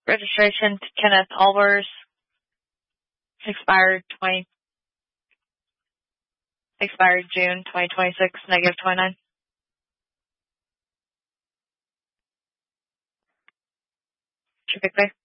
Registration to Kenneth Albers, expired June 2026, -29. Should be clear.